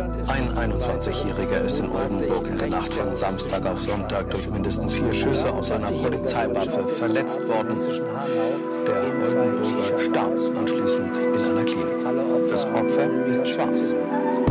Ein 21-Jähriger ist in Oldenburg in der Nacht von Samstag auf Sonntag durch mindestens 4 Schüsse aus einer Polizeiwaffe verletzt worden. Der Oldenburger starb anschließend in einer Klinik. Das Opfer ist schwarz.